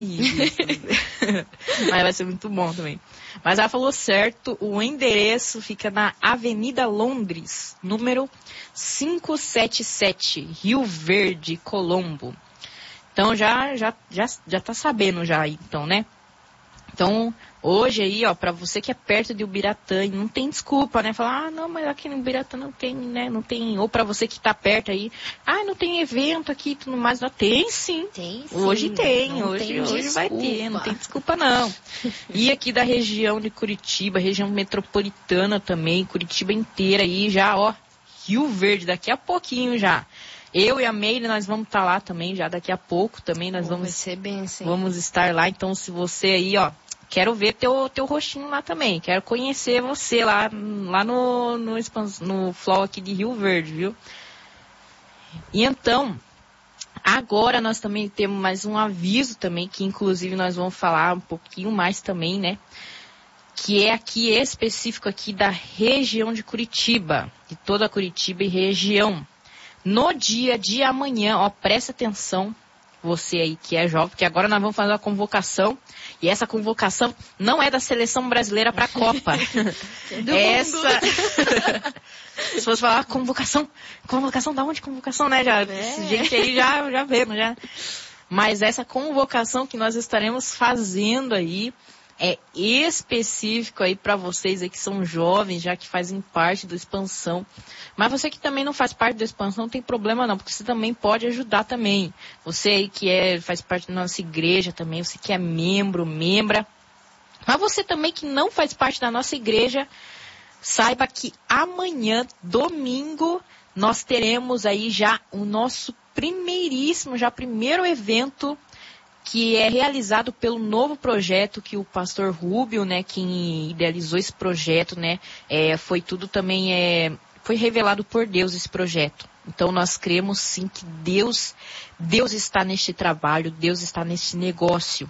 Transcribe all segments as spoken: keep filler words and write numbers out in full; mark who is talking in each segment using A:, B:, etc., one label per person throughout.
A: Mas vai ser muito bom também. Mas ela falou certo, o endereço fica na Avenida Londres, número quinhentos e setenta e sete, Rio Verde, Colombo. Então já, já, já, já tá sabendo já, então, né? Então, hoje aí, ó, pra você que é perto de Ubiratã, não tem desculpa, né? Falar, ah, não, mas aqui no Ubiratã não tem, né? Não tem, ou pra você que tá perto aí, ah, não tem evento aqui e tudo mais. Não, tem sim.
B: Tem sim.
A: Hoje tem,
B: não
A: hoje,
B: tem
A: hoje vai ter, não tem desculpa não. E aqui da região de Curitiba, região metropolitana também, Curitiba inteira aí, já, ó, Rio Verde, daqui a pouquinho já. Eu e a Meire, nós vamos estar lá também, já daqui a pouco também, nós vamos,
B: vai ser bem, sim.
A: vamos estar lá. Então, se você aí, ó, quero ver teu, teu rostinho lá também, quero conhecer você lá, lá no, no, no Flow aqui de Rio Verde, viu? E então, agora nós também temos mais um aviso também, que inclusive nós vamos falar um pouquinho mais também, né? Que é aqui específico aqui da região de Curitiba, de toda a Curitiba e região. No dia de amanhã, ó, presta atenção, você aí que é jovem, porque agora nós vamos fazer uma convocação, e essa convocação não é da seleção brasileira para a Copa. Essa... Se fosse falar convocação, convocação da onde? Convocação, né? Já, é. Gente aí já, já vendo, já. Mas essa convocação que nós estaremos fazendo aí, é específico aí para vocês aí que são jovens, já que fazem parte do Expansão. Mas você que também não faz parte do Expansão, não tem problema não, porque você também pode ajudar também. Você aí que é, faz parte da nossa igreja também, você que é membro, membra. Mas você também que não faz parte da nossa igreja, saiba que amanhã, domingo, nós teremos aí já o nosso primeiríssimo, já primeiro evento, que é realizado pelo novo projeto que o pastor Rúbio, né, quem idealizou esse projeto, né, é, foi tudo também, é, foi revelado por Deus esse projeto. Então nós cremos sim que Deus, Deus está neste trabalho, Deus está neste negócio.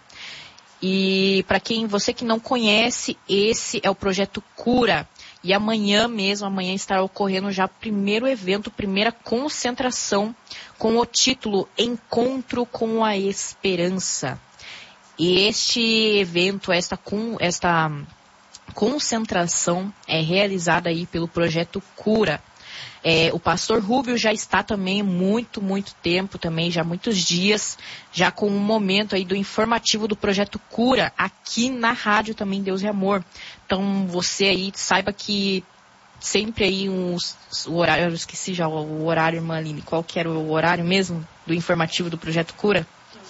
A: E para quem, você que não conhece, esse é o projeto Cura. E amanhã mesmo, amanhã estará ocorrendo já o primeiro evento, primeira concentração, com o título Encontro com a Esperança. E este evento, esta, esta concentração é realizada aí pelo projeto Cura. É, o pastor Rúbio já está também muito, muito tempo, também já muitos dias, já com um momento aí do informativo do projeto Cura, aqui na rádio também Deus e Amor. Então você aí saiba que sempre aí os, o horário, eu esqueci já o horário, irmã Aline, qual que era o horário mesmo do informativo do projeto Cura?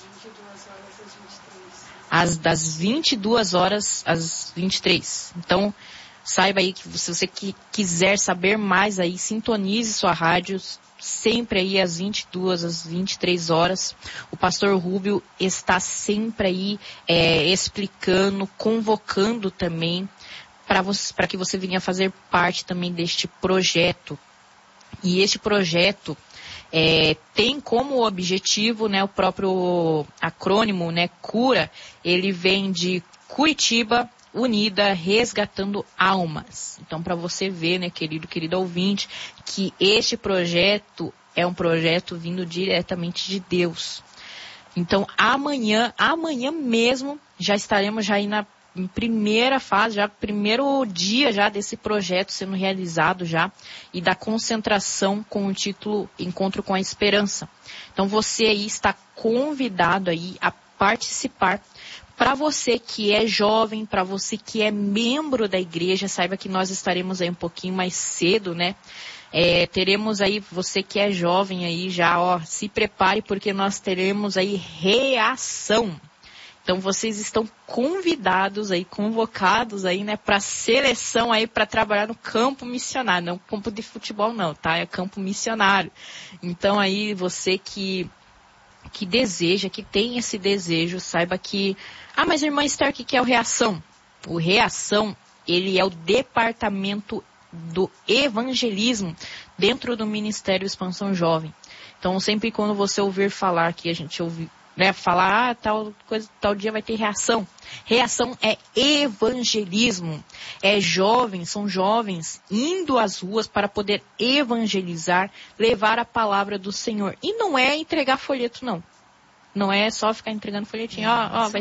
A: As das vinte e duas horas às vinte e três. Então, saiba aí que se você que quiser saber mais aí, sintonize sua rádio sempre aí às vinte e duas, às vinte e três horas. O pastor Rúbio está sempre aí é, explicando, convocando também para você, para que você venha fazer parte também deste projeto. E este projeto é, tem como objetivo, né, o próprio acrônimo, né, Cura, ele vem de Curitiba Unida, resgatando almas. Então, para você ver, né, querido, querido ouvinte, que este projeto é um projeto vindo diretamente de Deus. Então, amanhã, amanhã mesmo, já estaremos já aí na primeira fase, já primeiro dia já desse projeto sendo realizado já, e da concentração com o título Encontro com a Esperança. Então, você aí está convidado aí a participar. Para você que é jovem, para você que é membro da igreja, saiba que nós estaremos aí um pouquinho mais cedo, né? É, teremos aí, você que é jovem aí já, ó, se prepare porque nós teremos aí reação. Então vocês estão convidados aí, convocados aí, né, para seleção aí para trabalhar no campo missionário, não campo de futebol não, tá? É campo missionário. Então aí você que que deseja, que tem esse desejo, saiba que... Ah, mas irmã Esther, o que é o Reação? O Reação, ele é o departamento do evangelismo dentro do Ministério Expansão Jovem. Então, sempre quando você ouvir falar, que a gente ouve, né, falar, ah, tal, coisa, tal dia vai ter reação. Reação é evangelismo. É jovens, são jovens indo às ruas para poder evangelizar, levar a palavra do Senhor. E não é entregar folheto, não. Não é só ficar entregando folhetinho. Ó, ó, vai